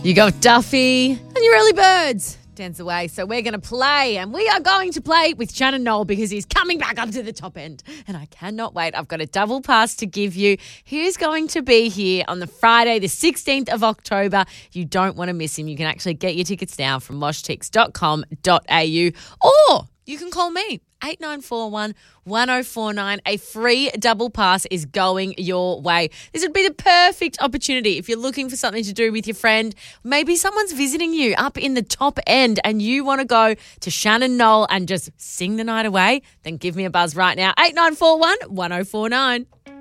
You got Duffy and your early birds. Dance away. So we're going to play, and we are going to play with Shannon Noll because he's coming back up to the top end. And I cannot wait. I've got a double pass to give you. Who's going to be here on the Friday, the 16th of October? You don't want to miss him. You can actually get your tickets now from washtix.com.au, or you can call me, 8941 1049. A free double pass is going your way. This would be the perfect opportunity if you're looking for something to do with your friend. Maybe someone's visiting you up in the top end and you want to go to Shannon Noll and just sing the night away. Then give me a buzz right now, 8941 1049.